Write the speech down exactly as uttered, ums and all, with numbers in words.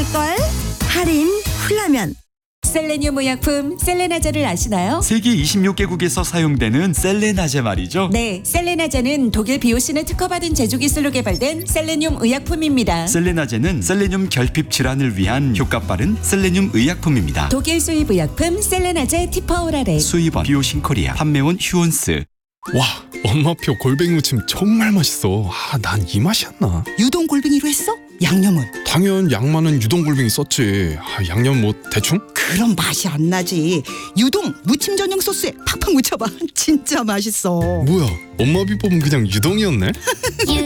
있을걸? 할인 훌라면. 셀레늄 의약품 셀레나제를 아시나요? 세계 이십육 개국에서 사용되는 셀레나제 말이죠. 네, 셀레나제는 독일 비오신에 특허받은 제조 기술로 개발된 셀레늄 의약품입니다. 셀레나제는 셀레늄 결핍 질환을 위한 효과 빠른 셀레늄 의약품입니다. 독일 수입 의약품 셀레나제 티퍼오라레. 수입원 비오신 코리아, 판매원 휴온스. 와, 엄마표 골뱅이 무침 정말 맛있어. 아, 난 이 맛이었나? 유동 골뱅이로 했어? 양념은? 당연 양 많은 유동 골뱅이 썼지. 아, 양념 뭐 대충? 그럼 맛이 안 나지. 유동 무침 전용 소스에 팍팍 묻혀봐. 진짜 맛있어. 뭐야, 엄마 비법은 그냥 유동이었네?